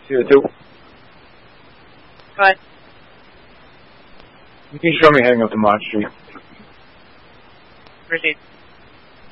See you too. Bye. You can show me heading up to Mott Street. Proceed.